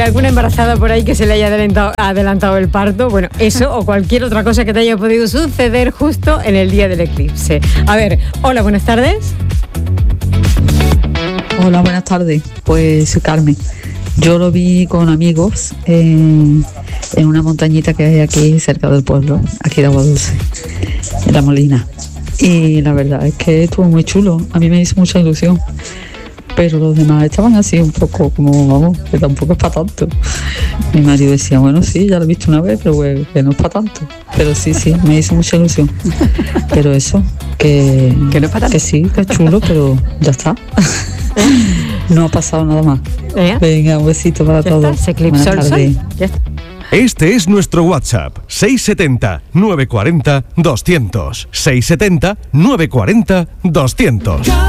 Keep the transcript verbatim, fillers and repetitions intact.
ver, alguna embarazada por ahí que se le haya adelantado, adelantado el parto, bueno, eso o cualquier otra cosa que te haya podido suceder justo en el día del eclipse. A ver, hola, buenas tardes. Hola, buenas tardes. Pues soy Carmen. Yo lo vi con amigos en, en una montañita que hay aquí cerca del pueblo, aquí de Agua Dulce, en La Molina. Y la verdad es que estuvo muy chulo. A mí me hizo mucha ilusión. Pero los demás estaban así un poco como, vamos, que tampoco es para tanto. Mi marido decía, bueno, sí, ya lo he visto una vez, pero bueno, que no es para tanto. Pero sí, sí, me hizo mucha ilusión. Pero eso, que, que, no es para tanto. Que sí, que es chulo, pero ya está. No ha pasado nada más. ¿Eh? Venga, un besito para ya todos. Está, se eclipsó el sol. Ya está. Este es nuestro WhatsApp, seis siete cero, nueve cuatro cero, doscientos. seis siete cero, nueve cuatro cero, doscientos.